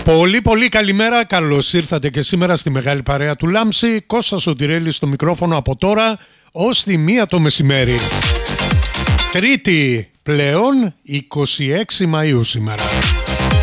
Πολύ καλημέρα, καλώς ήρθατε και σήμερα στη μεγάλη παρέα του Λάμψη. Κώστας Σωτηρέλης στο μικρόφωνο από τώρα ως τη 1 το μεσημέρι. Τρίτη πλέον, 26 Μαΐου σήμερα.